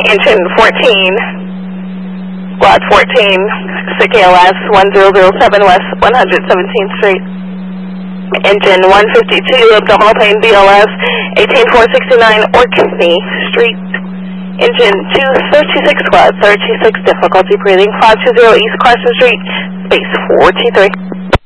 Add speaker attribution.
Speaker 1: Engine 14, Squad 14, SICK-ALS 1007 West 117th Street. Engine 152 up to Hall-Payne BLS 18469 Orkney Street. Engine 236 Squad 36, difficulty breathing 520 East Carson Street, base 43.